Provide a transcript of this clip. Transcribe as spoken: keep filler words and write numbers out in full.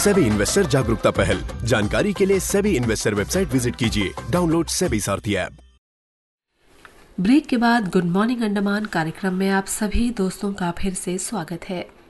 SEBI investor जागरूकता पहल। जानकारी के लिए सेबी इन्वेस्टर वेबसाइट विजिट कीजिए। डाउनलोड सेबी सारथी ऐप। ब्रेक के बाद गुड मॉर्निंग अंडमान कार्यक्रम में आप सभी दोस्तों का फिर से स्वागत है।